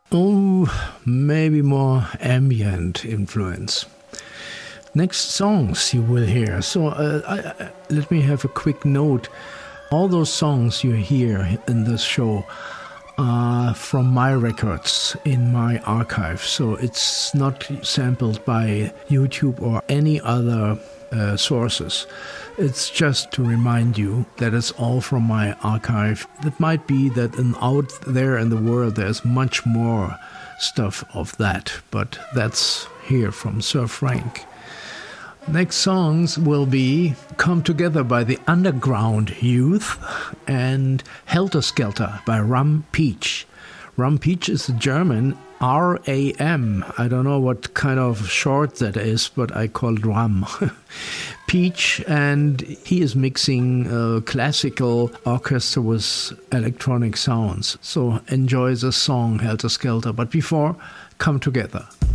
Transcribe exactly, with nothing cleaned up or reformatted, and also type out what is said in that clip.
Oh, maybe more ambient influence. Next songs you will hear. So uh, I, I, let me have a quick note. All those songs you hear in this show are from my records in my archive. So it's not sampled by YouTube or any other uh, sources. It's just to remind you that it's all from my archive. It might be that in, out there in the world there's much more stuff of that, but that's here from Sir Frank. Next songs will be Come Together by the Underground Youth and Helter Skelter by Rum Peach. Rum Peach is a German, R A M. I don't know what kind of short that is, but I call it Rum. Peach, and he is mixing uh, classical orchestra with electronic sounds. So enjoy the song Helter Skelter. But before, Come Together.